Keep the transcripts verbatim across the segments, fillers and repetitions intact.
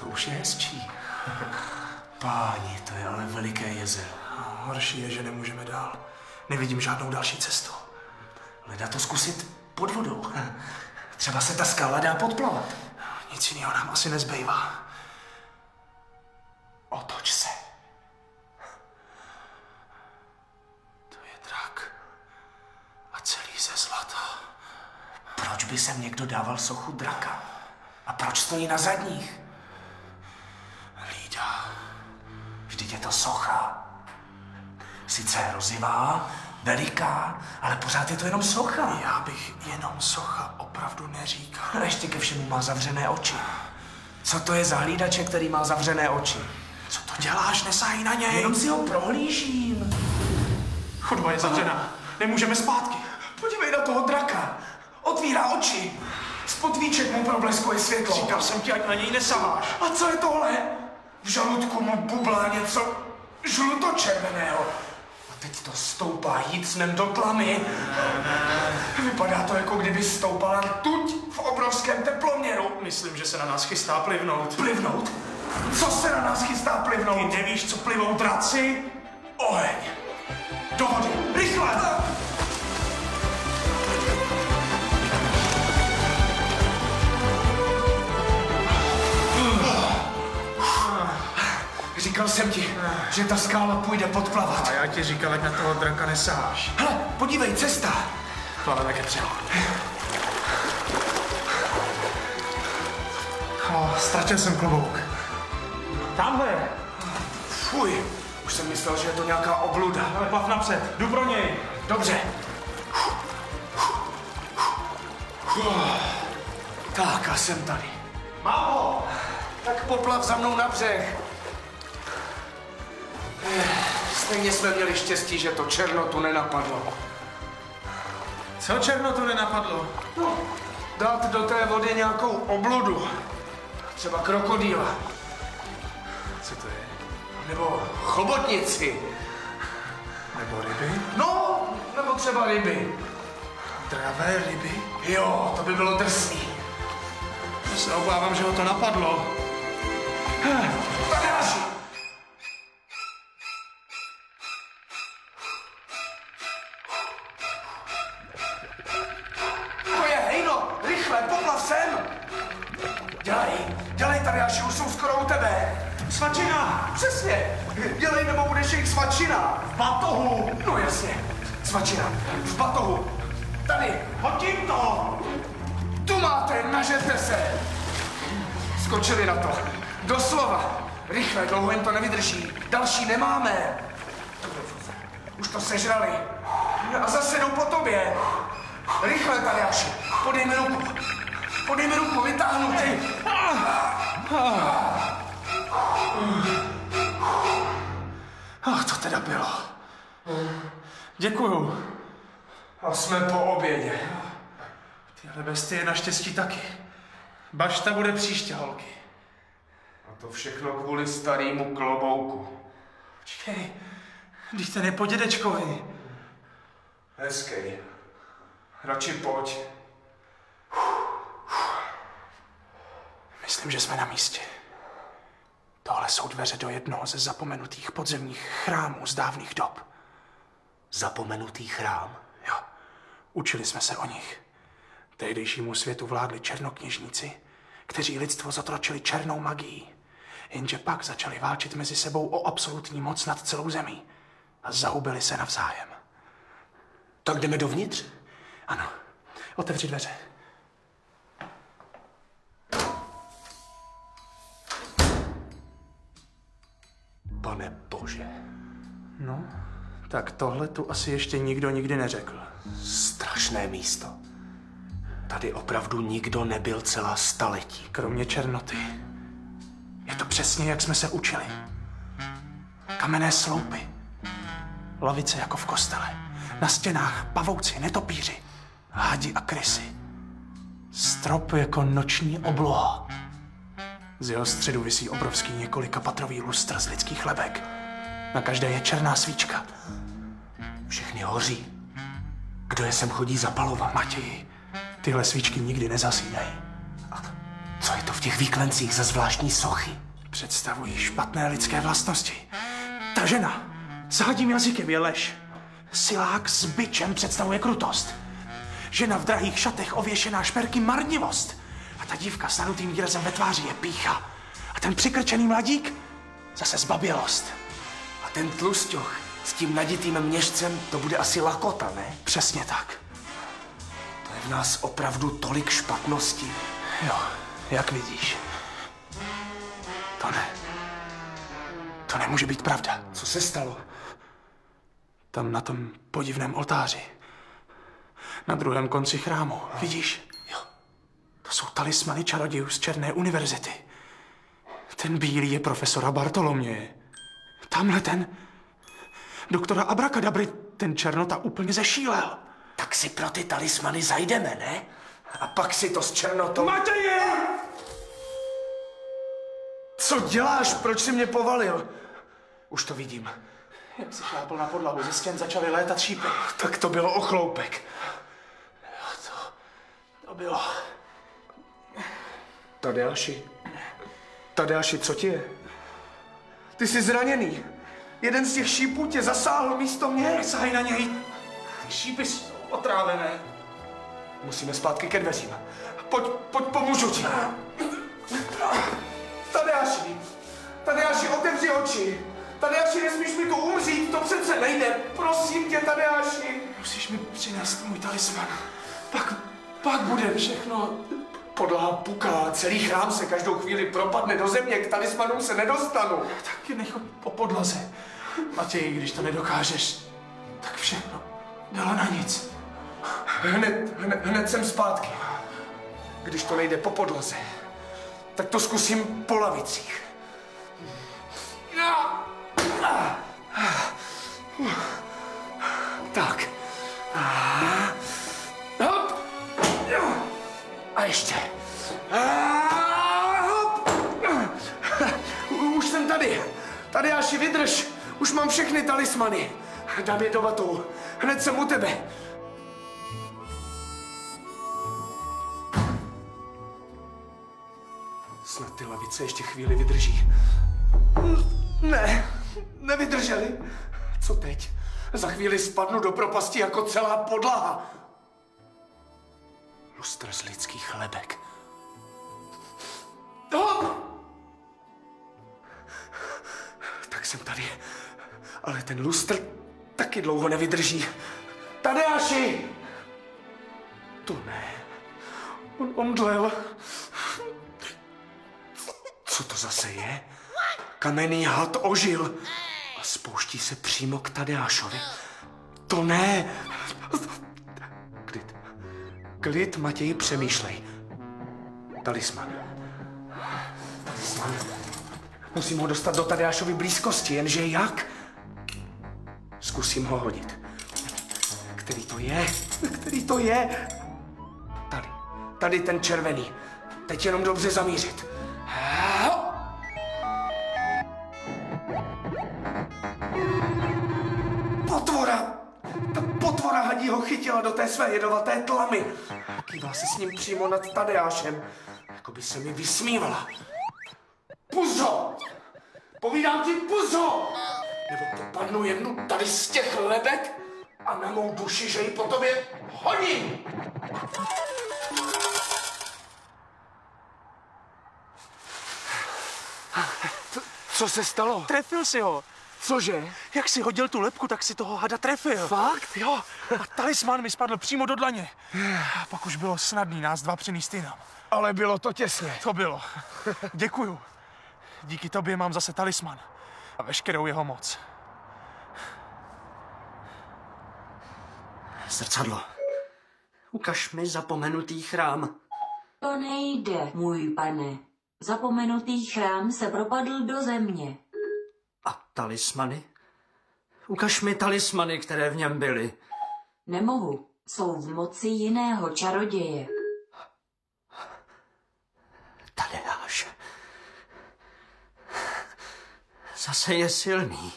už je hezčí. Páni, to je ale veliké jezero. No, horší je, že nemůžeme dál. Nevidím žádnou další cestu. Leda to zkusit pod vodou. Třeba se ta skala dá podplavat. Nic jiného nám asi nezbývá. Otoč se. To je drak. A celý ze zlata. Proč by sem někdo dával sochu draka? A proč stojí na zadních? Lída. Vždyť je to socha. Sice hrozivá, veliká, ale pořád je to jenom socha. Já bych jenom socha opravdu neříkal. A ještě ke všemu má zavřené oči. Co to je za hlídače, který má zavřené oči? Co to děláš? Nesáhej na něj. Jenom si ho prohlížím. Chodba je zavřená. Nemůžeme zpátky. Podívej na toho draka. Otvírá oči. Spod víček mu probleskuje světlo. Říkal jsem ti, ať na něj nesaháš. A co je tohle? V žaludku mu bublá něco žlutočerveného. A teď to stoupá jícnem do tlamy. Vypadá to, jako kdyby stoupala rtuť v obrovském teploměru. Myslím, že se na nás chystá plivnout. Plivnout? Co se na nás chystá plivnout? Ty nevíš, co plivou draci? Oheň! Do vody! Rychle! Říkal jsem ti, že ta skála půjde podplavat. A já ti říkal, ať na toho draka nesáháš. Hele, podívej, cesta. Plaveme ke břehu. Oh, ztratil jsem klobouk. Tamhle. Fuj, už jsem myslel, že je to nějaká obluda. Ale plav napřed, jdu pro něj. Dobře. Tak a jsem tady. Mám ho. Tak poplav za mnou na břeh. Stejně jsme měli štěstí, že to černotu nenapadlo. Co černotu nenapadlo? No, dát do té vody nějakou obludu. Třeba krokodýla. Co to je? Nebo chobotnici. Nebo ryby? No, nebo třeba ryby. Dravé ryby? Jo, to by bylo drsný. Já se obávám, že ho to napadlo. Tadeáši! To je hejno! Rychle, poplav sem! Dělej, dělej, Tadeáši, už jsou skoro u tebe. Svačina! Přesně! Dělej, nebo budeš jejich svačina. V batohu! No jasně, svačina. V batohu. Tady. Hodím to! Tu máte, nažerte se! Skočili na to. Doslova. Rychle, dlouho jim to nevydrží. Další nemáme. Už to sežrali. A zase jdou po tobě. Rychle, Tadeáši. Podej mi ruku. Podej mi ruku, vytáhnu tě. Ach, to teda bylo. Děkuju. A jsme po obědě. Tyhle bestie naštěstí taky. Bašta bude příště, holky. A to všechno kvůli starému klobouku. Počkej, když ten je po dědečkovi. Hezkej. Radši pojď. Myslím, že jsme na místě. Tohle jsou dveře do jednoho ze zapomenutých podzemních chrámů z dávných dob. Zapomenutý chrám? Jo, učili jsme se o nich. Tehdejšímu světu vládli černokněžníci, kteří lidstvo zotročili černou magií. Jenže pak začali válčit mezi sebou o absolutní moc nad celou zemí a zahubili se navzájem. Tak jdeme dovnitř? Ano, otevři dveře. Pane Bože. No, tak tohle tu asi ještě nikdo nikdy neřekl. Strašné místo. Tady opravdu nikdo nebyl celá staletí. Kromě černoty. Je to přesně, jak jsme se učili. Kamenné sloupy. Lavice jako v kostele. Na stěnách pavouci, netopíři, hádi a krysy. Strop jako noční obloha. Z jeho středu visí obrovský několikapatrový lustr z lidských lebek. Na každé je černá svíčka. Všechny hoří. Kdo je sem chodí zapalovat? Matěji, tyhle svíčky nikdy nezasínají. A co je to v v těch výklencích za zvláštní sochy? Představují špatné lidské vlastnosti. Ta žena s hadím jazykem je lež. Silák s bičem představuje krutost. Žena v drahých šatech ověšená šperky marnivost. A ta dívka s nadutým výrazem ve tváři je pýcha. A ten přikrčený mladík zase zbabělost. A ten tlusťoch s tím naditým měšcem, to bude asi lakota, ne? Přesně tak. To je v nás opravdu tolik špatností. Jo, jak vidíš. To ne. To nemůže být pravda. Co se stalo? Tam na tom podivném oltáři. Na druhém konci chrámu. Vidíš? Jo. To jsou talismany čarodějů z Černé univerzity. Ten bílý je profesora Bartoloměje. Tamhle ten doktora Abrakadabry, ten černota úplně zešílel. Tak si pro ty talismany zajdeme, ne? A pak si to s černotou... Matěji! Co děláš? Proč jsi mě povalil? Už to vidím. Jak si šlápl na podlahu, ze stěn začaly létat šípy. Tak to bylo ochloupek. To, to bylo... Tadeáši, Tadeáši, co ti je? Ty jsi zraněný. Jeden z těch šípů tě zasáhl místo mě. Nesahaj na něj. Ty šípy jsou otrávené. Musíme zpátky ke dveřím. Pojď, pojď, pomůžu ti. Tadeáši, Tadeáši, otevři oči. Tadeáši, nesmíš mi tu umřít, to přece nejde. Prosím tě, Tadeáši. Musíš mi přinést můj talisman. Pak, pak bude všechno... Podlaha puká, celý chrám se každou chvíli propadne do země, k talismanům se nedostanu. Tak nech po podlaze. Matěj, když to nedokážeš, tak všechno bylo na nic. Hned, hned, hned jsem zpátky. Když to nejde po podlaze, tak to zkusím po lavicích. Tak. A ještě. Už jsem tady. Tadeáši, vydrž. Už mám všechny talismany. Dám je do batou. Hned jsem u tebe. Snad ty lavice ještě chvíli vydrží. Ne, nevydrželi. Co teď? Za chvíli spadnu do propasti jako celá podlaha. Lustr z lidských lebek. Oh! Tak jsem tady. Ale ten lustr taky dlouho nevydrží. Tadeáši! To ne. On omdlel. Co to zase je? Kamenný had ožil a spouští se přímo k Tadeášovi. To ne. Klid. Klid, Matěji, přemýšlej. Talisman. Talisman. Musím ho dostat do Tadeášovy blízkosti, jenže jak? Zkusím ho hodit. Který to je? Který to je? Tady. Tady ten červený. Teď jenom dobře zamířit. Potvora! Ta potvora hadí ho chytila do té své jedovaté tlamy. Kývá se s ním přímo nad Tadeášem. Jako by se mi vysmívala. Puzzo! Povídám ti, puzzo! Nebo popadnu jednu tady z těch lebek a na mou duši, že ji po tobě hodím! Co se stalo? Trefil si ho. Cože? Jak si hodil tu lebku, tak si toho hada trefil. Fakt? Jo. A talisman mi spadl přímo do dlaně. A pak už bylo snadný nás dva přinést jinam. Ale bylo to těsně. To bylo. Děkuju. Díky tobě mám zase talisman. A veškerou jeho moc. Zrcadlo. Ukaž mi zapomenutý chrám. To nejde, můj pane. Zapomenutý chrám se propadl do země. A talismany? Ukaž mi talismany, které v něm byly. Nemohu. Jsou v moci jiného čaroděje. Tadeáš. Zase je silný.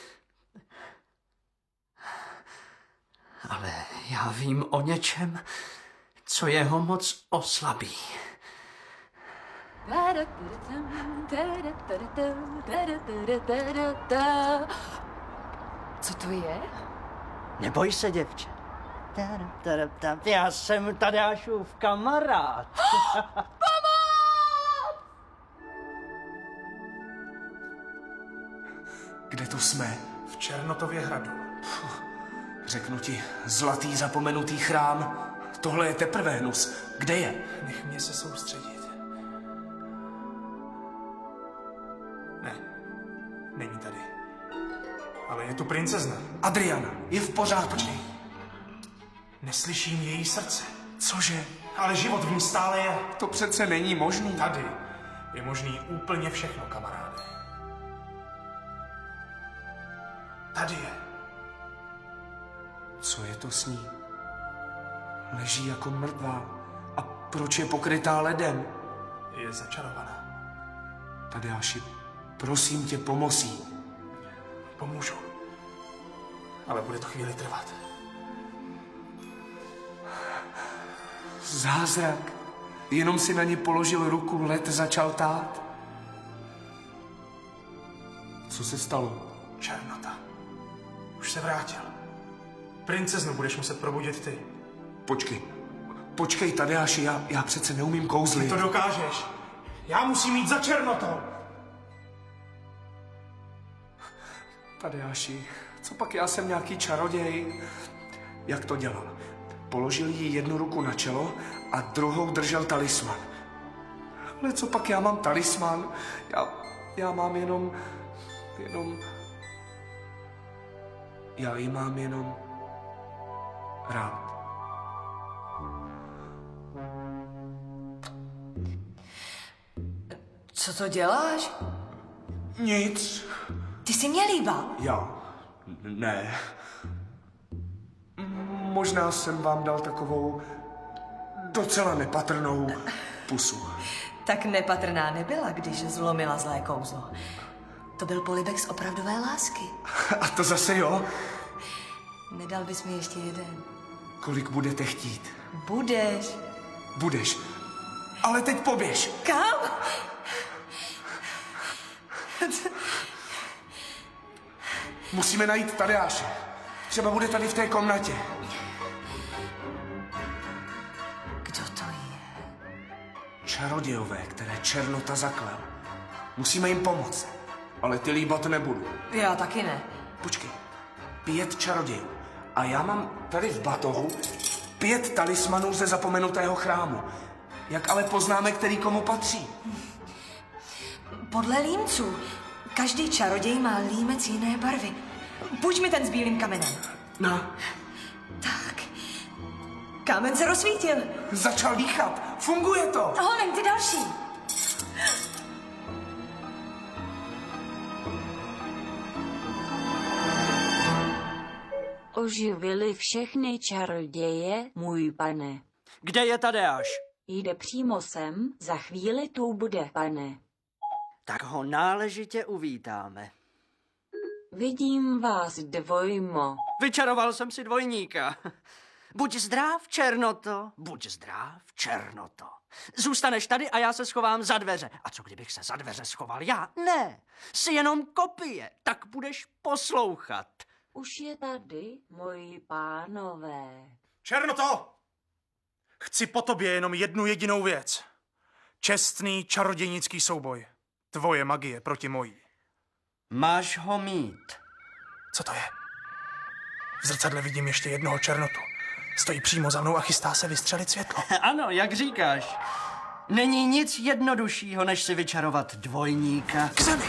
Ale já vím o něčem, co jeho moc oslabí. Co to je? Neboj se, děvče. Já jsem Tadeášův kamarád. Kde to jsme? V Černotově hradu. Řeknu ti, zlatý zapomenutý chrám. Tohle je teprve hnus. Kde je? Nech mě se soustředit. Ne, není tady. Ale je tu princezna. Adriana, je v pořádku. Neslyším její srdce. Cože? Ale život v ní stále je. To přece není možný. Tady je možný úplně všechno, kamaráde. Tady je. Co je to s ní? Leží jako mrtvá. A proč je pokrytá ledem? Je začarovaná. Tadeáši, prosím tě, pomoz jí. Pomůžu. Ale bude to chvíli trvat. Zázrak. Jenom si na ní položil ruku, led začal tát. Co se stalo? Černota. Už se vrátil. Princeznu budeš muset probudit ty. Počkej. Počkej, Tadeáši, já, já přece neumím kouzlit. Ty to dokážeš. Já musím jít za Černotou. Tadeáši, co pak já jsem nějaký čaroděj? Jak to dělal? Položil jí jednu ruku na čelo a druhou držel talisman. Ale co pak já mám talisman? Já, já mám jenom... jenom... Já ji mám jenom... rád. Co to děláš? Nic. Ty jsi mě líbal. Já? Ne. Možná jsem vám dal takovou docela nepatrnou pusu. Tak nepatrná nebyla, když zlomila zlé kouzlo. To byl polibek z opravdové lásky. A to zase jo? Nedal bys mi ještě jeden? Kolik budete chtít? Budeš. Budeš. Ale teď poběž. Kam? Musíme najít Tadeáše. Třeba bude tady v té komnatě. Kdo to je? Čarodějové, které Černota zaklel. Musíme jim pomoct. Ale ty líbat nebudu. Já taky ne. Počkej. Pět čarodějů. A já mám tady v batohu pět talismanů ze zapomenutého chrámu. Jak ale poznáme, který komu patří? Podle límců. Každý čaroděj má límec jiné barvy. Půjč mi ten s bílým kamenem. No. Tak. Kámen se rozsvítil. Začal dýchat. Funguje to. Honem, ty další. Oživili všechny čaroděje, můj pane. Kde je Tadeáš? Jde přímo sem, za chvíli tu bude, pane. Tak ho náležitě uvítáme. Vidím vás dvojmo. Vyčaroval jsem si dvojníka. Buď zdrav, Černoto, buď zdrav, Černoto. Zůstaneš tady a já se schovám za dveře. A co kdybych se za dveře schoval já? Ne, jsi jenom kopie, tak budeš poslouchat. Už je tady, moji pánové. Černoto! Chci po tobě jenom jednu jedinou věc. Čestný čarodějnický souboj. Tvoje magie proti mojí. Máš ho mít. Co to je? V zrcadle vidím ještě jednoho Černotu. Stojí přímo za mnou a chystá se vystřelit světlo. Ano, jak říkáš. Není nic jednoduššího, než si vyčarovat dvojníka. K zemi!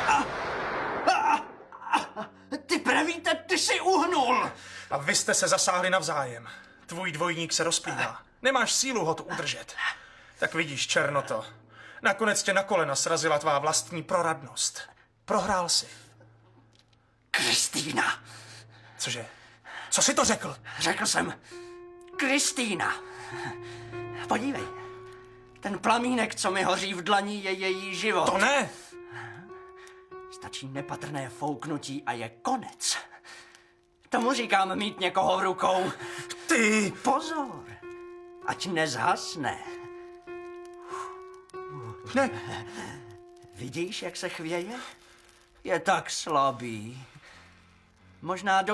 Ty pravíte, ty jsi uhnul! A vy jste se zasáhli navzájem. Tvůj dvojník se rozpíná. Nemáš sílu ho tu udržet. Tak vidíš, Černoto, nakonec tě na kolena srazila tvá vlastní proradnost. Prohrál si. Kristýna. Cože? Co jsi to řekl? Řekl jsem Kristýna. Podívej. Ten plamínek, co mi hoří v dlaní, je její život. To ne! Stačí nepatrné fouknutí a je konec. Tomu říkám mít někoho v rukou. Ty! Pozor, ať nezhasne. Ne, Vidíš, jak se chvěje? Je tak slabý. Možná do